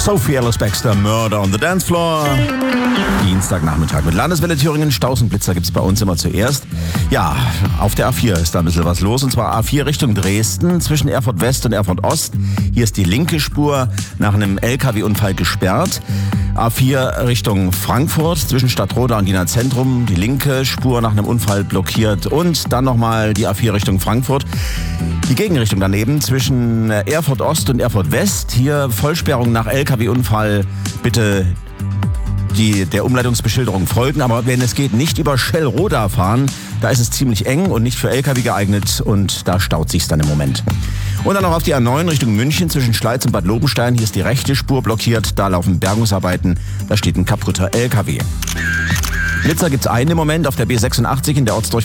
Sophie Ellis Bextor, Murder on the Dance Floor. Dienstagnachmittag mit Landeswelle Thüringen. Staus und Blitzer gibt's bei uns immer zuerst. Ja, auf der A4 ist da ein bisschen was los. Und zwar A4 Richtung Dresden zwischen Erfurt West und Erfurt Ost. Hier ist die linke Spur nach einem LKW-Unfall gesperrt. A4 Richtung Frankfurt zwischen Stadtroda und Gießener Zentrum. Die linke Spur nach einem Unfall blockiert. Und dann nochmal die A4 Richtung Frankfurt. Die Gegenrichtung daneben zwischen Erfurt Ost und Erfurt West. Hier Vollsperrung nach LKW-Unfall. Bitte der Umleitungsbeschilderung folgen, aber wenn es geht, nicht über Schellroda fahren. Da ist es ziemlich eng und nicht für LKW geeignet und da staut sich's dann im Moment. Und dann noch auf die A9 Richtung München zwischen Schleiz und Bad Lobenstein. Hier ist die rechte Spur blockiert, da laufen Bergungsarbeiten, da steht ein kaputter LKW. Blitzer gibt's einen im Moment auf der B86 in der Ortsdurchfahrt